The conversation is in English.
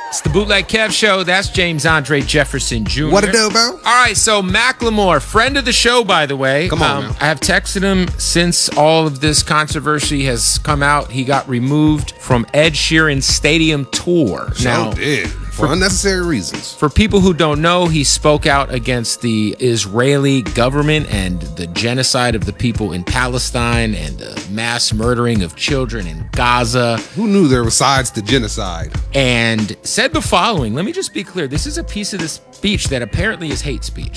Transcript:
It's the Bootleg Kev Show. That's James Andre Jefferson Jr. What it do, bro? All right, so Macklemore, friend of the show, by the way. Come on, now. I have texted him since all of this controversy has come out. He got removed from Ed Sheeran's stadium tour. So did. For unnecessary reasons. For people who don't know, he spoke out against the Israeli government and the genocide of the people in Palestine and the mass murdering of children in Gaza. Who knew there were sides to genocide? And said the following. Let me just be clear. This is a piece of the speech that apparently is hate speech.